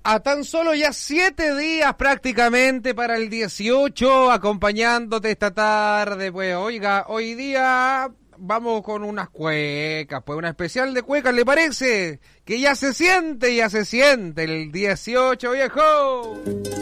A tan solo ya 7 días prácticamente para el 18, acompañándote esta tarde, pues oiga, hoy día vamos con unas cuecas, pues una especial de cuecas, ¿le parece? Que ya se siente el 18, viejo.